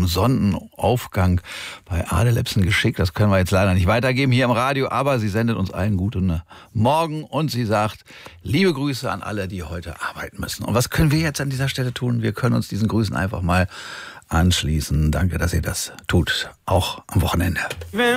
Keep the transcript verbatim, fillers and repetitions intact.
zum Sonnenaufgang bei Adelebsen geschickt. Das können wir jetzt leider nicht weitergeben hier im Radio, aber sie sendet uns allen guten Morgen und sie sagt, liebe Grüße an alle, die heute arbeiten müssen. Und was können wir jetzt an dieser Stelle tun? Wir können uns diesen Grüßen einfach mal anschließen. Danke, dass ihr das tut, auch am Wochenende.